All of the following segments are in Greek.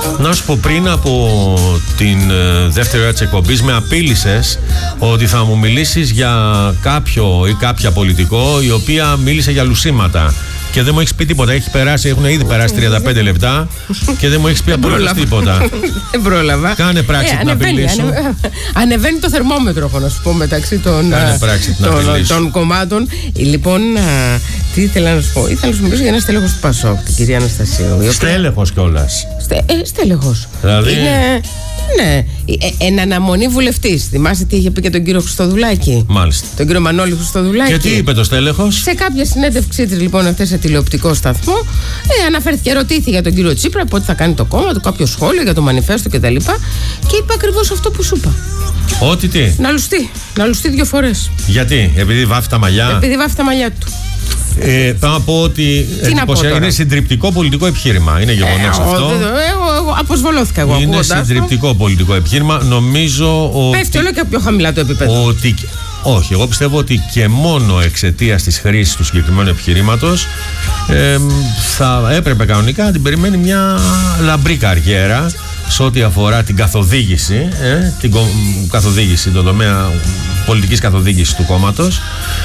Να σου πω, πριν από την δεύτερη ώρα της εκπομπής με απείλησες ότι θα μου μιλήσεις για κάποιο ή κάποια πολιτικό η οποία μίλησε για λουσίματα. Και δεν μου έχεις πει τίποτα. Έχουν ήδη περάσει 35 λεπτά και δεν μου έχεις πει απολύτως τίποτα. Δεν πρόλαβα. Κάνε πράξη την απειλή σου. Ανεβαίνει το θερμόμετρο, έχω να σου πω, μεταξύ των κομμάτων. Λοιπόν, τι ήθελα να σου πω. Ήθελα να σου μιλήσω για ένα στέλεχος του Πασόκ, την κυρία Αναστασίου. Στέλεχος κιόλας. Στέλεχος. Δηλαδή. Ναι, εν αναμονή βουλευτής. Θυμάστε τι είχε πει και τον κύριο Χριστοδουλάκη? Μάλιστα. Τον κύριο Μανώλη Χριστοδουλάκη. Και τι είπε το στέλεχος? Σε κάποια συνέντευξή της, λοιπόν, αυτή σε τηλεοπτικό σταθμό, αναφέρθηκε, ρωτήθηκε για τον κύριο Τσίπρα πότε θα κάνει το κόμμα του, κάποιο σχόλιο για το μανιφέστο κτλ. Και είπε ακριβώς αυτό που σου είπα. Ότι τι? Να λουστεί 2 φορές. Γιατί? Επειδή βάφει τα μαλλιά? Επειδή βάφει τα μαλλιά του. Πάω να πω ότι είναι συντριπτικό πολιτικό επιχείρημα. Είναι γεγονός αυτό. Εγώ αποσβολώθηκα εγώ. Είναι συντριπτικό πολιτικό επιχείρημα. Νομίζω ότι. Πέφτει όλο και πιο χαμηλά το επίπεδο. Όχι, εγώ πιστεύω ότι και μόνο εξαιτίας της χρήσης του συγκεκριμένου επιχειρήματος θα έπρεπε κανονικά να την περιμένει μια λαμπρή καριέρα σε ό,τι αφορά την καθοδήγηση, τον τομέα πολιτικής καθοδήγησης του κόμματος.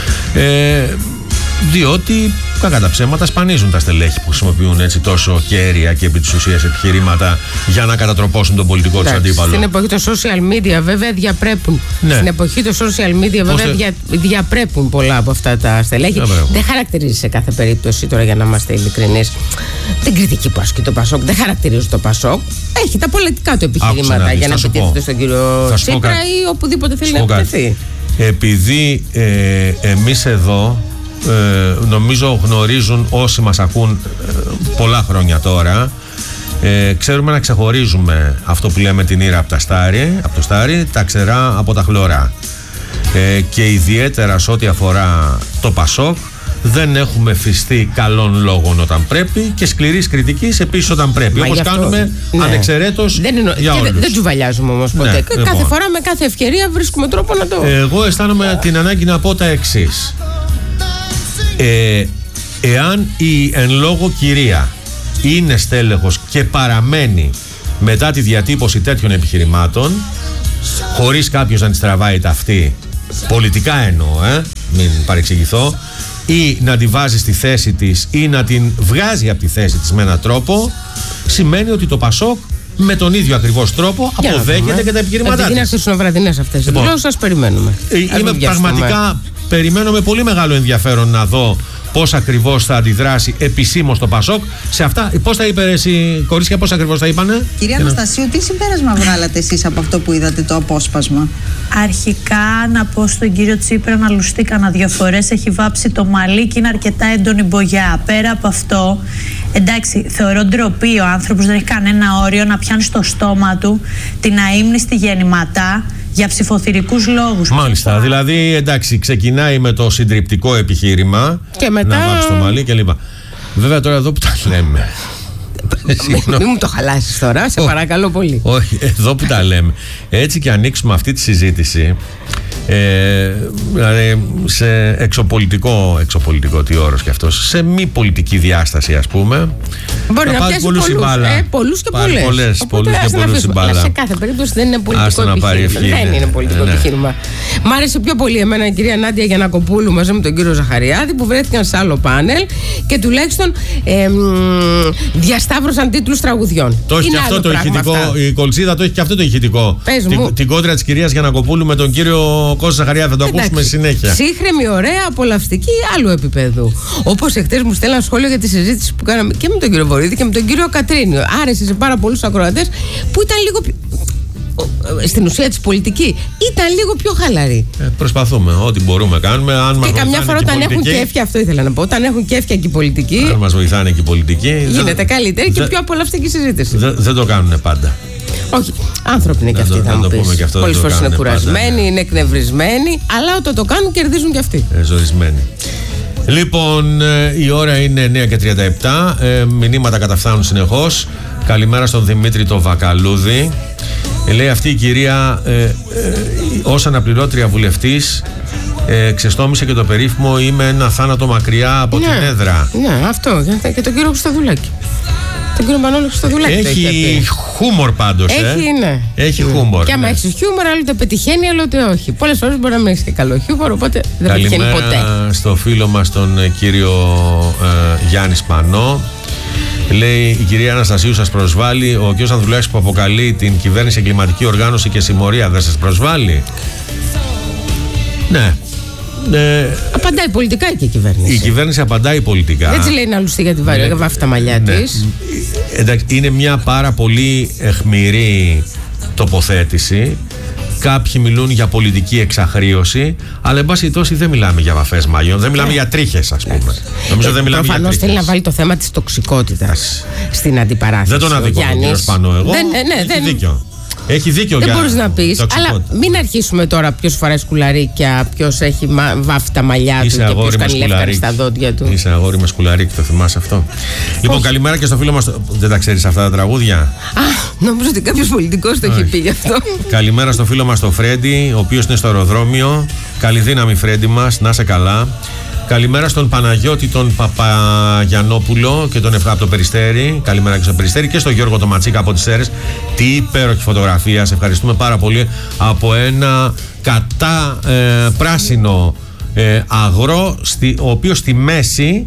Διότι κακά τα ψέματα σπανίζουν τα στελέχη που χρησιμοποιούν έτσι τόσο κέρια και επί της ουσίας επιχειρήματα για να κατατροπώσουν τον πολιτικό τους αντίπαλο. Στην εποχή των social media βέβαια διαπρέπουν. Ναι. Στην εποχή των social media βέβαια διαπρέπουν πολλά από αυτά τα στελέχη. Δεν χαρακτηρίζει σε κάθε περίπτωση, τώρα για να είμαστε ειλικρινείς, την κριτική που ασκεί το Πασόκ. Δεν χαρακτηρίζει το Πασόκ. Έχει τα πολιτικά του επιχειρήματα για να επιτίθεται στον κύριο Τσίπρα ή οπουδήποτε θέλει να επιτεθεί. Επειδή εμείς εδώ νομίζω γνωρίζουν όσοι μας ακούν πολλά χρόνια τώρα, ξέρουμε να ξεχωρίζουμε αυτό που λέμε την ήρα από το στάρι, τα ξερά από τα χλωρά, και ιδιαίτερα σε ό,τι αφορά το Πασόκ δεν έχουμε φυστεί καλών λόγων όταν πρέπει και σκληρής κριτικής επίσης όταν πρέπει. Όπως κάνουμε ανεξαιρέτως για όλους. Δεν τσουβαλιάζουμε όμως ποτέ. Κάθε φορά με κάθε ευκαιρία βρίσκουμε τρόπο να το. Εγώ αισθάνομαι την ανάγκη να πω τα εξής. Εάν η εν λόγω κυρία είναι στέλεχος και παραμένει μετά τη διατύπωση τέτοιων επιχειρημάτων, χωρίς κάποιος να της τραβάει ταυτή, πολιτικά εννοώ, μην παρεξηγηθώ, ή να τη βάζει στη θέση της ή να την βγάζει από τη θέση της με έναν τρόπο, σημαίνει ότι το Πασόκ με τον ίδιο ακριβώς τρόπο αποδέχεται και τα επιχειρήματά της. Επειδή είναι χριστουγεννιάτικες αυτές τις δηλώσεις, σας περιμένουμε. Πραγματικά περιμένω με πολύ μεγάλο ενδιαφέρον να δω πώς ακριβώς θα αντιδράσει επισήμως το Πασόκ σε αυτά. Πώς τα είπε εσύ, κορίτσια, πώς ακριβώς τα είπανε? Κυρία Αναστασίου, τι συμπέρασμα βγάλατε εσείς από αυτό που είδατε το απόσπασμα? Αρχικά να πω στον κύριο Τσίπρα να λουστεί κανένα 2 φορές. Έχει βάψει το μαλλί και είναι αρκετά έντονη μπογιά. Πέρα από αυτό, εντάξει, θεωρώ ντροπή ο άνθρωπος, δεν έχει κανένα όριο να πιάνει στο στόμα του την αείμνηστη γεννηματά για ψηφοθυρικούς λόγους. Μάλιστα, δηλαδή εντάξει, ξεκινάει με το συντριπτικό επιχείρημα και μετά να βάψει το μαλλί κλπ. Βέβαια τώρα εδώ που τα λέμε, μην μου το χαλάσεις τώρα, σε παρακαλώ πολύ. Όχι, εδώ που τα λέμε, έτσι και ανοίξουμε αυτή τη συζήτηση, δηλαδή σε εξωπολιτικό, τι όρος και αυτός, σε μη πολιτική διάσταση ας πούμε, μπορεί να πιάσει πολλούς και πολλές. Πολλούς και πολλούς συμπάλα. Σε κάθε περίπτωση δεν είναι πολιτικό επιχείρημα. Δεν είναι πολιτικό επιχείρημα. Μ' άρεσε πιο πολύ εμένα η κυρία Νάντια Γιαννακοπούλου μαζί με τον κύριο Ζαχαριάδη που βρέθηκαν σε άλλο πάνελ και τουλάχιστον διασταύρωσαν τίτλους τραγουδιών. Το έχει και αυτό το ηχητικό. Η Κολτσίδα το έχει και αυτό το ηχητικό. Την κόντρα της κυρίας Γιαννακοπούλου με τον κύριο Κώστα Ζαχαριάδη. Θα το ακούσουμε συνέχεια. Σύγχρεμη, ωραία, απολαυστική, άλλου επίπεδου. Όπως εχθές μου στέλναν σχόλιο για τη συζήτηση που κάναμε και με τον κύριο Βορύδη και με τον κύριο Κατρίνιο. Άρεσε σε πάρα πολλούς ακροατές που ήταν λίγο πιο. Στην ουσία της πολιτική ήταν λίγο πιο χαλαρή. Προσπαθούμε, ό,τι μπορούμε κάνουμε. Αν και καμιά φορά όταν έχουν κέφια, αυτό ήθελα να πω, όταν έχουν κέφια και οι πολιτικοί. Αν μας βοηθάνε και οι πολιτικοί, γίνεται καλύτερη και πιο απολαυστική συζήτηση. Δεν το κάνουν πάντα. Όχι, άνθρωποι είναι και αυτοί, θα μου πεις. Πολλές φορές είναι κουρασμένοι, είναι εκνευρισμένοι, αλλά όταν το κάνουν κερδίζουν και αυτοί. Ζωρισμένοι. Λοιπόν, η ώρα είναι 9:37. Μηνύματα καταφθάνουν συνεχώς. Καλημέρα στον Δημήτρη το Βακαλούδη. Λέει αυτή η κυρία ως αναπληρώτρια βουλευτής ξεστόμησε και το περίφημο «Είμαι ένα θάνατο μακριά από την έδρα». Ναι, αυτό και τον κύριο Χριστοδουλάκη. Τον κύριο Μανώλη Χριστοδουλάκη. Έχει χούμορ πάντως. Έχει χούμορ. Και άμα έχεις χιούμορ, άλλοτε πετυχαίνει, άλλοτε όχι. Πολλές φορές μπορεί να μην έχεις και καλό χιούμορ, οπότε δεν πετυχαίνει ποτέ. Καλημέρα στο φίλο μας τον κύριο Γιάννη Σπανό. Λέει η κυρία Αναστασίου, σας προσβάλλει ο κ. Ανδρουλάκης που αποκαλεί την κυβέρνηση εγκληματική οργάνωση και συμμορία, δεν σας προσβάλλει? Ναι. Απαντάει πολιτικά και η κυβέρνηση. Η κυβέρνηση απαντάει πολιτικά. Έτσι λέει να λουστεί για τη βάφη τα μαλλιά της. Εντάξει, είναι μια πάρα πολύ αιχμηρή τοποθέτηση. Κάποιοι μιλούν για πολιτική εξαχρίωση, αλλά εν πάση τόση δεν μιλάμε για βαφές μαλλιών, δεν μιλάμε για τρίχες, ας πούμε. Νομίζω δεν μιλάμε για τρίχες. Προφανώς θέλει να βάλει το θέμα της τοξικότητας στην αντιπαράθεση. Δεν τον αδικώ τον κύριο Σπανό εγώ. Έχει δίκιο. Έχει δίκιο. Δεν μπορείς να πεις, αλλά μην αρχίσουμε τώρα ποιος φοράει σκουλαρίκια, ποιος έχει βάφει τα μαλλιά του και ποιος κάνει λεύκαρα στα δόντια του. Είσαι αγόρι με σκουλαρίκι, το θυμάσαι αυτό? Λοιπόν, καλημέρα και στο φίλο μας. Δεν τα ξέρεις αυτά τα τραγούδια? Νομίζω ότι κάποιος πολιτικός το έχει πει γι' αυτό. Καλημέρα στο φίλο μας τον Φρέντι, ο οποίος είναι στο αεροδρόμιο. Καλή δύναμη, Φρέντι μας, να είσαι καλά. Καλημέρα στον Παναγιώτη τον Παπαγιανόπουλο και τον από το Περιστέρι. Καλημέρα και στο Περιστέρι και στον Γιώργο τον Ματσίκα από τις Σέρρες. Τι υπέροχη φωτογραφία. Σε ευχαριστούμε πάρα πολύ. Από ένα πράσινο αγρό, ο οποίος στη μέση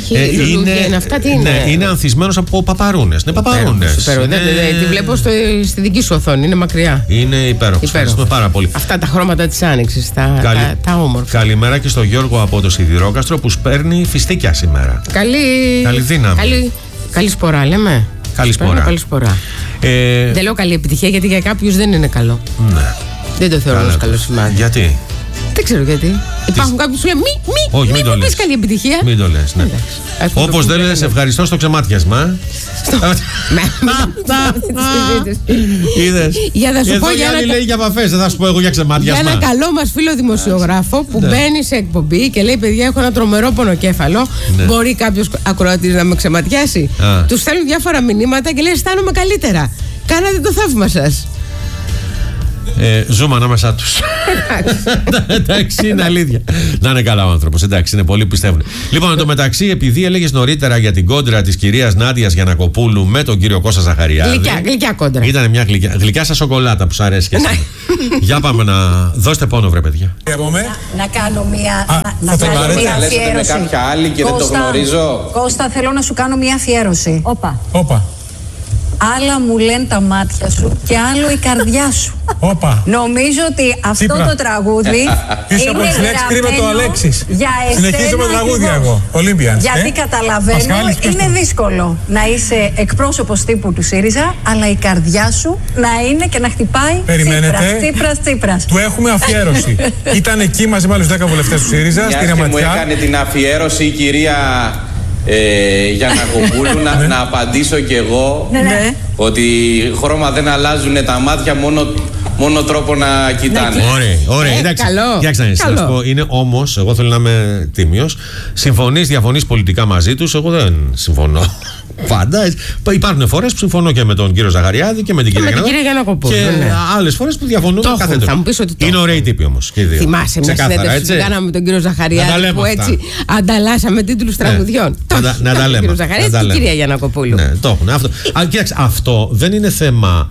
είναι ανθισμένος από παπαρούνες. Είναι παπαρούνες. Τη βλέπω στη δική σου οθόνη, είναι μακριά. Είναι υπέροχο. Ευχαριστούμε πάρα πολύ. Αυτά τα χρώματα της άνοιξης, τα όμορφα. Καλημέρα και στον Γιώργο από το Σιδηρόκαστρο που σπέρνει φιστίκια σήμερα. Καλή δύναμη. Καλή σπορά, λέμε. Καλή σπορά. Δεν λέω καλή επιτυχία γιατί για κάποιους δεν είναι καλό. Ναι. Δεν το θεωρώ ως καλό σημάδι. Γιατί? Δεν ξέρω γιατί. Υπάρχουν κάποιοι που λένε μην μου πεις καλή επιτυχία. Μην το λες, ναι. Όπως δεν λες ευχαριστώ στο ξεμάτιασμα. Είδες. Εδώ οι άλλοι λέει για βαφές, δεν θα σου πω εγώ για ξεμάτιασμα. Για ένα καλό μας φίλο δημοσιογράφο που μπαίνει σε εκπομπή και λέει παιδιά έχω ένα τρομερό πονοκέφαλο. Μπορεί κάποιος ακροατής να με ξεματιάσει? Τους στέλνουν διάφορα μηνύματα και λέει αισθάνομαι καλύτερα. Κάνατε το θαύμα σας. Ζούμε ανάμεσά τους. Εντάξει, είναι αλήθεια. Να είναι καλά ο άνθρωπος. Εντάξει, είναι πολλοί πιστεύουν. Λοιπόν, εν τω μεταξύ, επειδή έλεγες νωρίτερα για την κόντρα της κυρίας Νάντιας Γιαννακοπούλου με τον κύριο Κώστα Ζαχαριάδη. Γλυκιά κόντρα. Ήταν μια γλυκιά σαν σοκολάτα που σου αρέσει και εσύ. Για πάμε να δώστε πόνο, βρε παιδιά. Να κάνω μια αφιέρωση. Με κάποια άλλη και δεν το γνωρίζω. Κώστα, θέλω να σου κάνω μια αφιέρωση. Όπα. Άλλα μου λένε τα μάτια σου και άλλο η καρδιά σου. Όπα. Νομίζω ότι αυτό το τραγούδι πίσω από τις λέξεις κρύβεται ο Αλέξης. Συνεχίζω με τραγούδια εγώ. Olympians. Γιατί καταλαβαίνω, είναι δύσκολο να είσαι εκπρόσωπος τύπου του ΣΥΡΙΖΑ, αλλά η καρδιά σου να είναι και να χτυπάει Τσίπρας. Του έχουμε αφιέρωση. Ήταν εκεί μαζί με άλλους 10 βουλευτές του ΣΥΡΙΖΑ, στην Αματιά. Μου έκανε την αφιέρωση η κυρία Γιαννακοπούλου. Να απαντήσω κι εγώ ότι χρώμα δεν αλλάζουν τα μάτια, μόνο τρόπο να κοιτάνε. Ωραία, εντάξει. Κοιτάξτε, να σας πω, είναι όμως, εγώ θέλω να είμαι τίμιος. Συμφωνείς, διαφωνείς πολιτικά μαζί τους, εγώ δεν συμφωνώ. Πάντα. Υπάρχουν φορές που συμφωνώ και με τον κύριο Ζαχαριάδη και με την κυρία Γιαννακοπούλου. Και άλλες φορές που διαφωνούμε καθένα. Θα μου πεις ότι είναι ωραίοι τύποι όμως. Θυμάσαι μια συνέντευξη που κάναμε με τον κύριο Ζαχαριάδη που έτσι ανταλλάσσαμε τίτλους τραγουδιών. Να τα λέμε. Κύριο Ζαχαριάδη και η κυρία Γιαννακοπούλου. Ναι, το έχουν. Κοίταξε, αυτό δεν είναι θέμα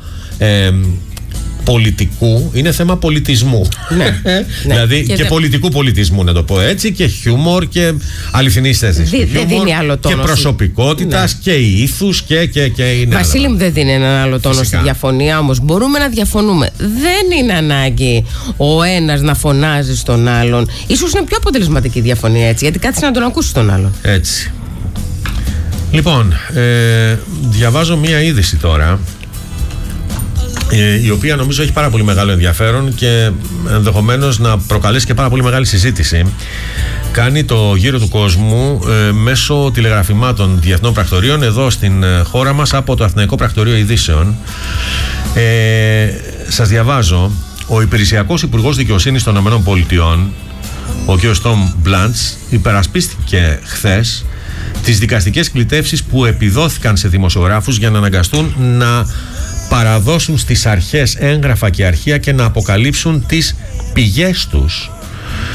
πολιτικού, είναι θέμα πολιτισμού. Δηλαδή και πολιτικού πολιτισμού, να το πω έτσι, και χιούμορ και αληθινής θέσης. Δεν δίνει άλλο τόνο. Και προσωπικότητας και ήθους και είναι. Βασίλη μου, δεν δίνει έναν άλλο τόνο στη διαφωνία, όμως μπορούμε να διαφωνούμε. Δεν είναι ανάγκη ο ένας να φωνάζει στον άλλον. Ίσως είναι πιο αποτελεσματική η διαφωνία έτσι, γιατί κάτσε να τον ακούσει τον άλλον. Έτσι. Λοιπόν, διαβάζω μία είδηση τώρα, η οποία νομίζω έχει πάρα πολύ μεγάλο ενδιαφέρον και ενδεχομένως να προκαλέσει και πάρα πολύ μεγάλη συζήτηση. Κάνει το γύρο του κόσμου μέσω τηλεγραφημάτων διεθνών πρακτορείων εδώ στην χώρα μας από το Αθηναϊκό Πρακτορείο Ειδήσεων. Σας διαβάζω. Ο Υπηρεσιακός Υπουργός Δικαιοσύνης των ΗΠΑ, ο κ. Τόμ Μπλαντς, υπερασπίστηκε χθες τις δικαστικές κλητεύσεις που επιδόθηκαν σε δημοσιογράφους για να αναγκαστούν να παραδώσουν στις αρχές έγγραφα και αρχεία και να αποκαλύψουν τις πηγές τους.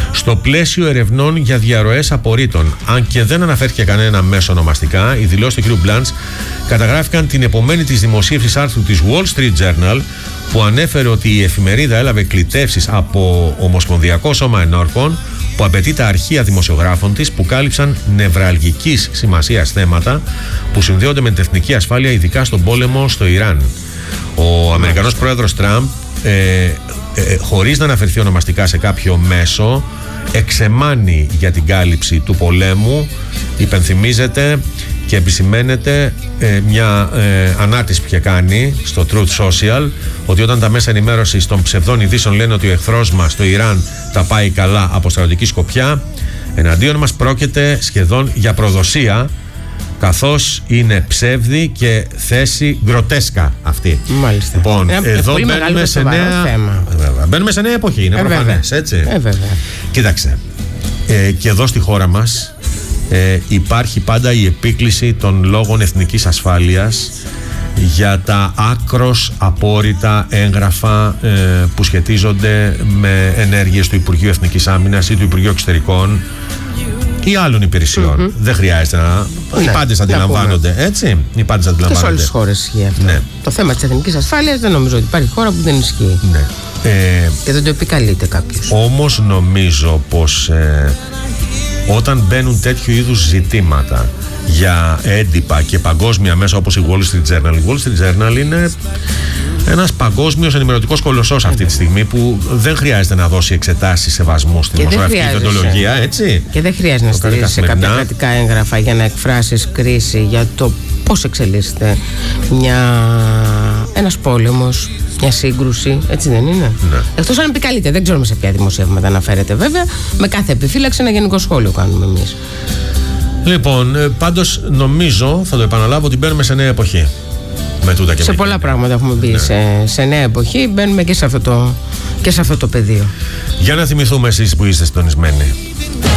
Στο πλαίσιο ερευνών για διαρροές απορρίτων, αν και δεν αναφέρθηκε κανένα μέσο ονομαστικά, οι δηλώσεις του κ. Μπλαντς καταγράφηκαν την επομένη της δημοσίευσης άρθρου της Wall Street Journal, που ανέφερε ότι η εφημερίδα έλαβε κλητεύσεις από Ομοσπονδιακό Σώμα Ενόρκων, που απαιτεί τα αρχεία δημοσιογράφων της που κάλυψαν νευραλγικής σημασίας θέματα που συνδέονται με την εθνική ασφάλεια, ειδικά στον πόλεμο στο Ιράν. Ο Αμερικανός πρόεδρος Τραμπ, χωρίς να αναφερθεί ονομαστικά σε κάποιο μέσο, εξεμάνει για την κάλυψη του πολέμου. Υπενθυμίζεται και επισημαίνεται μια ανάρτηση που είχε κάνει στο Truth Social, ότι όταν τα μέσα ενημέρωσης των ψευδών ειδήσεων λένε ότι ο εχθρός μας στο Ιράν τα πάει καλά από στρατιωτική σκοπιά, εναντίον μας πρόκειται σχεδόν για προδοσία, καθώς είναι ψεύδι και θέση γκροτέσκα αυτή. Μάλιστα. Λοιπόν, εδώ μπαίνουμε σε νέα εποχή, είναι προφανές, έτσι. Βέβαια. Κοίταξε, και εδώ στη χώρα μας υπάρχει πάντα η επίκληση των λόγων εθνικής ασφάλειας για τα άκρος απόρριτα έγγραφα που σχετίζονται με ενέργειες του Υπουργείου Εθνικής Άμυνας ή του Υπουργείου Εξωτερικών ή άλλων υπηρεσιών. Δεν χρειάζεται να. Οι πάντες αντιλαμβάνονται, έτσι. Οι πάντες αντιλαμβάνονται. Και σε όλες τις χώρες ισχύει αυτό. Ναι. Το θέμα της εθνικής ασφάλειας δεν νομίζω ότι υπάρχει χώρα που δεν ισχύει. Ναι. Και δεν το επικαλείται κάποιος. Όμως νομίζω πως όταν μπαίνουν τέτοιου είδους ζητήματα για έντυπα και παγκόσμια μέσα όπως η Wall Street Journal, η Wall Street Journal είναι ένας παγκόσμιος ενημερωτικός κολοσσός αυτή τη στιγμή, που δεν χρειάζεται να δώσει εξετάσεις σεβασμού στη δημοσιογραφική διοντολογία, έτσι. Και δεν χρειάζεται να στηρίζεις σε κάποια κρατικά έγγραφα για να εκφράσεις κρίση για το πώς εξελίσσεται ένας πόλεμος, μια σύγκρουση, έτσι δεν είναι? Ναι. Εκτός αν επικαλείται, δεν ξέρουμε σε ποια δημοσιεύματα αναφέρεται βέβαια. Με κάθε επιφύλαξη ένα γενικό σχόλιο κάνουμε εμείς. Λοιπόν, πάντως νομίζω, θα το επαναλάβω, ότι μπαίνουμε σε νέα εποχή. Με τούτα και σε πολλά πράγματα έχουμε μπει, ναι. σε νέα εποχή. Μπαίνουμε και σε αυτό το πεδίο. Για να θυμηθούμε εσείς που είστε συντονισμένοι.